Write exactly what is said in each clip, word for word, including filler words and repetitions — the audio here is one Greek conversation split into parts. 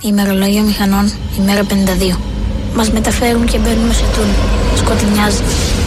ημερολόγιο μηχανών, ημέρα πενήντα δύο. Μας μεταφέρουν και μπαίνουμε σε τούνελ. Σκοτεινιάζει.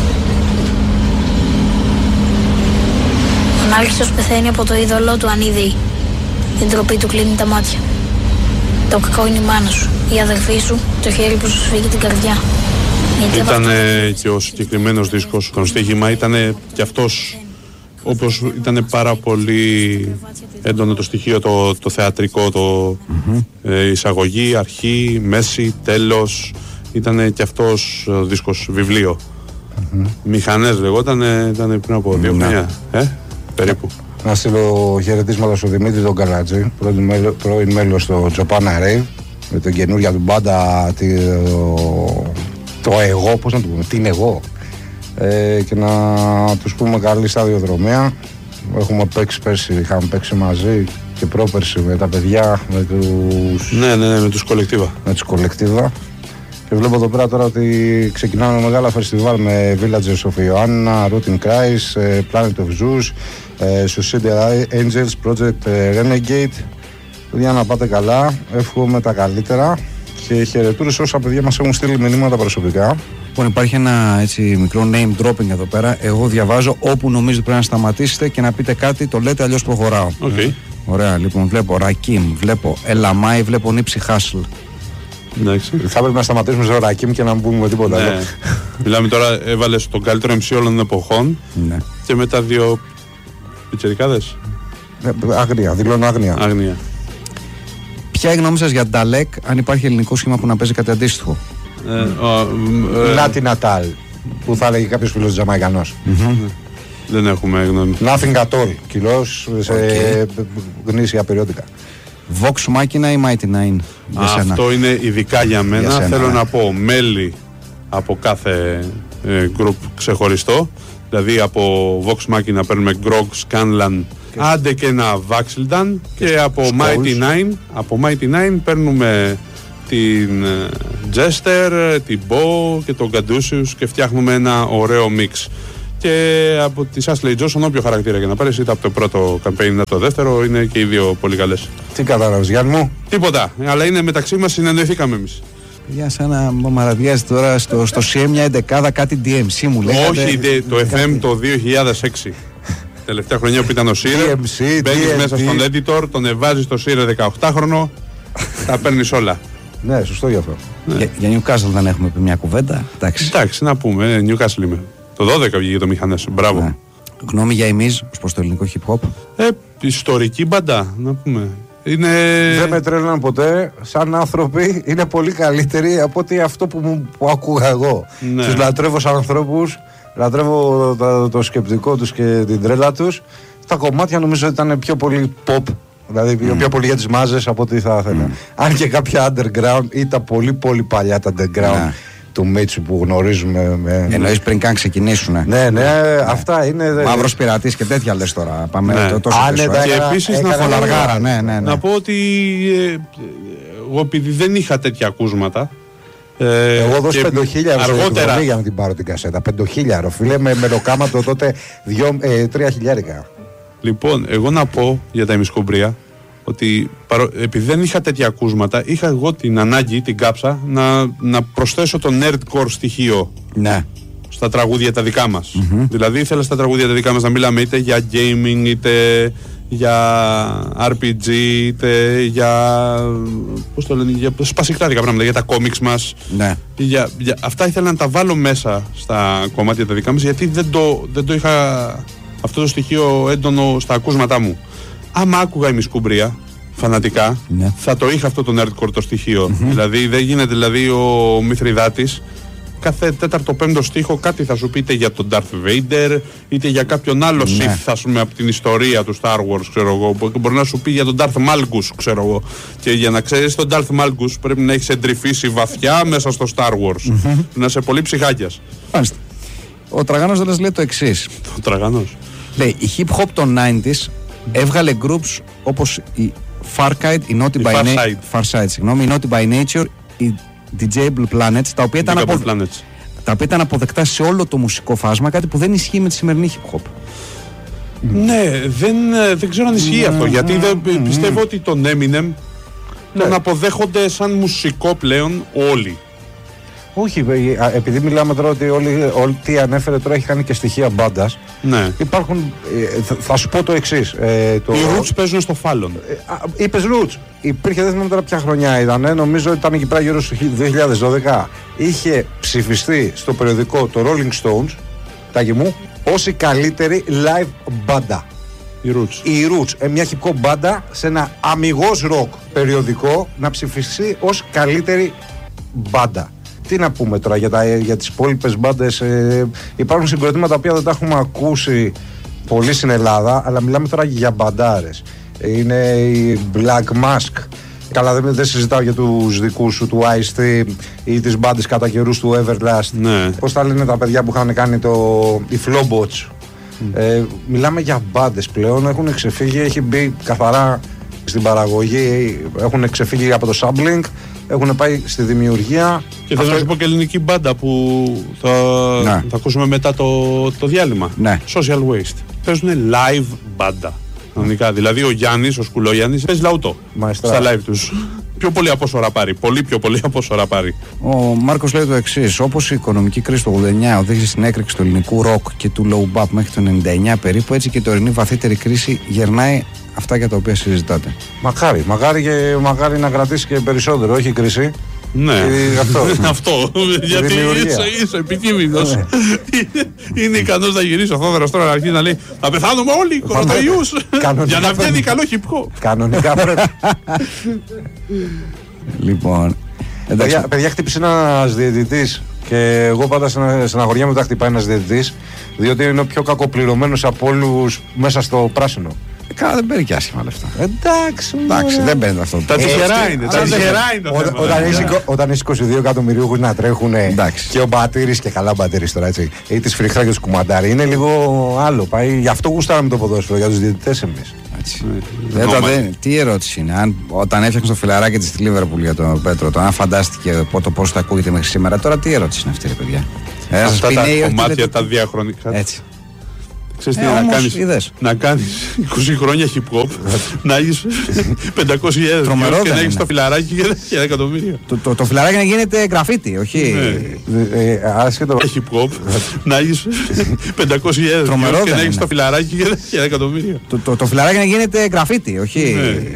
Ο Νάρχισσος πεθαίνει από το είδωλό του ανίδεη. Την τροπή του κλείνει τα μάτια. Το κακό είναι η μάνα σου, η αδερφή σου, το χέρι που σου σφίγγει την καρδιά. Ήταν και ο συγκεκριμένος δίσκος, το στοίχημα ήταν και αυτός, όπως ήταν πάρα πολύ έντονο το στοιχείο το, το θεατρικό, το mm-hmm. ε, εισαγωγή, αρχή, μέση, τέλος. Ήταν και αυτός ο δίσκος βιβλίο. Mm-hmm. Μηχανές λεγόταν, ήταν πριν από δύο χρόνια, mm-hmm. ε, περίπου. Να στείλω χαιρετίσματα στον Δημήτρη τον Καλατζή, πρώην μέλος στο Τζοπάνα Rave, με την καινούργια του μπάντα, το, το εγώ, πώς να το πούμε, την εγώ. Ε, και να τους πούμε καλή σταδιοδρομία. Έχουμε παίξει πέρσι, είχαμε παίξει μαζί και πρόπερσι με τα παιδιά, με τους... Ναι, ναι, ναι, με τους κολεκτίβα. Με τους κολεκτίβα. Και βλέπω εδώ πέρα τώρα ότι ξεκινάμε μεγάλα φεστιβάλ με Villagers of Ioannina, Rotting Christ, Planet of Zeus, Suicidal Angels, Project Renegade. Για να πάτε καλά, εύχομαι τα καλύτερα και χαιρετούρες όσα παιδιά μας έχουν στείλει μηνύματα προσωπικά. Λοιπόν, υπάρχει ένα έτσι μικρό name dropping εδώ πέρα. Εγώ διαβάζω όπου νομίζετε πρέπει να σταματήσετε και να πείτε κάτι, το λέτε, αλλιώς προχωράω. Okay. Ωραία, λοιπόν, βλέπω Ρακίμ, βλέπω Ελαμάι, βλέπω Νίψη Χάσλ. Εντάξει. Θα πρέπει να σταματήσουμε στο Ρακίμ και να μην πούμε τίποτα άλλο. Ναι. Μιλάμε τώρα, έβαλες τον καλύτερο εμ σι όλων των εποχών ναι. και μετά δύο πιτσιρικάδες. Άγνοια, δηλώνω άγνοια. Άγνοια. Ποια είναι η γνώμη σας για Νταλέκ, αν υπάρχει ελληνικό σχήμα που να παίζει κάτι αντίστοιχο? Λάτι Νατάλ, που θα έλεγε κάποιος φίλος Τζαμαϊκανός. Δεν έχουμε γνώμη. Nothing at all, κιλός σε γνήσια περιόδικα. Vox Machina ή Mighty Nine? Αυτό είναι ειδικά για μένα. Για σένα, θέλω ναι. να πω μέλη από κάθε ε, group ξεχωριστό. Δηλαδή από Vox Machina παίρνουμε Grog, Scanlan, άντε και ένα Vaxildan, και από Mighty Nine, από Mighty Nine παίρνουμε την Jester, την Bo και τον Caduceus και φτιάχνουμε ένα ωραίο mix. Και από τη Ashley Johnson, όποιο χαρακτήρα και να πάρεις, είτε από το πρώτο campaign είτε το δεύτερο, είναι και οι δύο πολύ καλές. Τι κατάλαβες, Γιάννη μου? Τίποτα, αλλά είναι μεταξύ μας, συνεννοηθήκαμε εμείς. Για σαν να μαραδιάζει τώρα στο, στο σι εμ μια εντεκάδα κάτι ντι εμ σι μου λέγατε. Όχι, δε, το εφ εμ το δύο χιλιάδες έξι. Τελευταία χρονιά που ήταν ο Σίρε, μπαίνεις μέσα στον editor, τον εβάζεις το Σίρε δεκαοκτάχρονο, τα παίρνεις όλα. Ναι, σωστό γι' αυτό. Ναι. Για, για Newcastle δεν έχουμε πει μια κουβέντα. Εντάξει, Εντάξει, να πούμε, Newcastle είμαι. Το δώδεκα βγήκε το μηχανές, μπράβο. Ναι. Γνώμη για εμείς, ως προς το ελληνικό hip hop? Ε, ιστορική μπαντά, να πούμε. Είναι... Δεν με τρέλναν ποτέ, σαν άνθρωποι είναι πολύ καλύτεροι από ότι αυτό που, μου, που ακούγα εγώ. Ναι. Τους λατρεύω σαν ανθρώπους, λατρεύω το, το σκεπτικό τους και την τρέλα τους. Τα κομμάτια νομίζω ότι ήταν πιο πολύ pop, δηλαδή mm. πιο πολύ για τις μάζες από ό,τι θα ήθελα. Mm. Αν και κάποια underground ή τα πολύ πολύ παλιά τα underground. Mm. του Μίτσου που γνωρίζουμε. Με... Εννοείς πριν καν ξεκινήσουνε. Ναι, ναι, ναι, αυτά είναι. Μαύρος πειρατής και τέτοια λες τώρα. Πάμε ναι. το, τόσο πίσω. Και επίσης να, λαργάρα, ναι, ναι, ναι. να πω ότι ε, εγώ επειδή δεν είχα τέτοια ακούσματα. Ε, εγώ δώσω πέντε χιλιάδες αργότερα για να την πάρω την κασέτα. πέντε χιλιάδες φίλε, με μεροκάματο τότε τρία χιλιάδες. Λοιπόν, εγώ να πω για τα ημισκομπρία ότι παρο... επειδή δεν είχα τέτοια ακούσματα, είχα εγώ την ανάγκη, την κάψα, να, να προσθέσω το nerdcore στοιχείο ναι. στα τραγούδια τα δικά μας. Mm-hmm. Δηλαδή ήθελα στα τραγούδια τα δικά μας να μιλάμε είτε για gaming, είτε για αρ πι τζι, είτε για, πώς το λένε, για σπασικτάρικα πράγματα, για τα κόμιξ μας. Ναι. Για, για... Αυτά ήθελα να τα βάλω μέσα στα κομμάτια τα δικά μας, γιατί δεν το, δεν το είχα αυτό το στοιχείο έντονο στα ακούσματά μου. Άμα άκουγα ημισκούμπρια φανατικά, ναι. θα το είχα αυτό το nerdcore το στοιχείο. Mm-hmm. Δηλαδή δεν γίνεται δηλαδή ο Μηθριδάτης κάθε τέταρτο πέμπτο στίχο κάτι θα σου πει είτε για τον Darth Vader είτε για κάποιον άλλο ναι. Sith, θα πούμε, από την ιστορία του Star Wars, ξέρω εγώ. Μπορεί να σου πει για τον Darth Malgus, ξέρω εγώ. Και για να ξέρεις τον Darth Malgus πρέπει να έχεις εντρυφήσει βαθιά μέσα στο Star Wars. Mm-hmm. Να είσαι πολύ ψυχάκιας. Μάλιστα. Ο Τραγάνος δεν λέει το εξής. Ο Τραγάνος. Λέει η hip hop των ενενήντα έβγαλε groups όπως η Farkite, η Naughty by Nature, Farside, συγγνώμη, η Naughty by Nature, η Djable Planets, τα οποία, ήταν απο... τα οποία ήταν αποδεκτά σε όλο το μουσικό φάσμα, κάτι που δεν ισχύει με τη σημερινή hip hop. Ναι, δεν, δεν ξέρω αν ισχύει mm, αυτό, γιατί mm, δεν, mm, πιστεύω mm. ότι τον Eminem ναι. τον αποδέχονται σαν μουσικό πλέον όλοι. Όχι, επειδή μιλάμε τώρα ότι όλοι, όλοι τι ανέφερε τώρα έχει κάνει και στοιχεία μπάντας. Ναι. Υπάρχουν, θα σου πω το εξής. Ε, το... Οι Roots παίζουν στο Fallon. Ε, είπες Roots. Υπήρχε, δεν θυμάμαι τώρα ποια χρονιά ήταν, νομίζω ότι ήταν εκεί πέρα γύρω στο δύο χιλιάδες δώδεκα. Είχε ψηφιστεί στο περιοδικό το Rolling Stones, τάκι μου, ως η καλύτερη live μπάντα. Οι Roots. Οι Roots, ε, μια hip hop μπάντα σε ένα αμιγώς rock περιοδικό να ψηφιστεί ως καλύτερη μπάντα. Τι να πούμε τώρα για, τα, για τις υπόλοιπες μπάντες, ε, υπάρχουν συγκροτήματα τα οποία δεν τα έχουμε ακούσει πολύ στην Ελλάδα, αλλά μιλάμε τώρα για μπαντάρες. Ε, είναι η Black Mask, καλά δεν, δεν συζητάω για τους δικούς σου, του Ice-T ή τις μπάντες κατά καιρούς του Everlast. Ναι. Πώς τα λένε τα παιδιά που είχαν κάνει το, οι Flowbots. Mm. Ε, μιλάμε για μπάντες πλέον, έχουν ξεφύγει, έχει μπει καθαρά στην παραγωγή, έχουν ξεφύγει από το sampling, έχουν πάει στη δημιουργία. Και θέλω να σου πω και ελληνική μπάντα που θα, ναι. θα ακούσουμε μετά το, το διάλειμμα. Ναι. Social Waste. Παίζουν live μπάντα. Κανονικά. Δηλαδή ο Γιάννης, ο Σκουλόγιάννης, παίζει λαούτο στα live τους. Πιο πολύ από όσο πάρει. Πολύ πιο πολύ από όσο πάρει. Ο Μάρκος λέει το εξής. Όπως η οικονομική κρίση του ογδόντα εννιά οδήγησε στην έκρηξη του ελληνικού ροκ και του low bap μέχρι το ενενήντα εννιά περίπου, έτσι και η τωρινή βαθύτερη κρίση γερνάει αυτά για τα οποία συζητάτε. Μακάρι, μακάρι, και, μακάρι να κρατήσει και περισσότερο, όχι η κρίση. Ναι, και αυτό. αυτό. Γιατί είσαι, είσαι επικίνδυνος. είναι, είναι ικανός να γυρίσει ο Θόδωρος τώρα να αρχίσει να λέει θα πεθάνουμε όλοι, κορονοϊούς. Για να βγαίνει καλό χυπκό. Κανονικά πρέπει. Λοιπόν. Παιδιά, παιδιά χτύπησε ένας διαιτητής και εγώ πάντα στεναχωριέμαι όταν χτυπάει ένας διαιτητής, διότι είναι ο πιο κακοπληρωμένος από όλους μέσα στο πράσινο. Καλά, δεν παίρνει και άσχημα λεφτά. Εντάξει, εντάξει, δεν παίρνει αυτό. Τα τυχερά είναι. Τα τυχερά είναι. Όταν έχει είκοσι δύο εκατομμυρίουχους να τρέχουν και ο Μπατήρης και καλά Μπατήρης τώρα έτσι, ή τη Σφριχτά και του Κουμαντάρη, είναι λίγο άλλο. Πάει, γι' αυτό γουστάραμε το ποδόσφαιρο, για τους διαιτητές εμείς. Τι ερώτηση είναι, αν, όταν έφτιαξε το φιλαράκι της Λίβερπουλ για τον Πέτρο, το αν φαντάστηκε το πώς θα ακούγεται μέχρι σήμερα, τώρα τι ερώτηση είναι αυτή, ρε παιδιά. Αυτά τα κομμάτια τα διαχρονικά. Έτσι. Ξέρεις ε, τι, όμως, να, κάνεις, να κάνεις είκοσι χρόνια hip hop, να έχεις πεντακόσιες χιλιάδες και να έχεις το φιλαράκι και ένα εκατομμύριο. Το, το, το φιλαράκι να γίνεται γραφίτι, όχι. Ναι. Ε, άσχετο. Hip hop, να έχεις πεντακόσιες χιλιάδες και να έχεις το φιλαράκι και ένα εκατομμύριο. Το, το, το φιλαράκι να γίνεται γραφίτι, όχι. Ναι.